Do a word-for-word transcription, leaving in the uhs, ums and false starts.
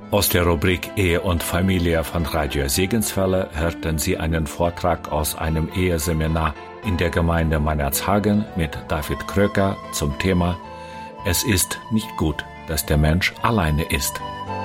Aus der Rubrik Ehe und Familie von Radio Segenswelle hörten Sie einen Vortrag aus einem Eheseminar in der Gemeinde Meinerzhagen mit David Kröker zum Thema Es ist nicht gut, dass der Mensch alleine ist.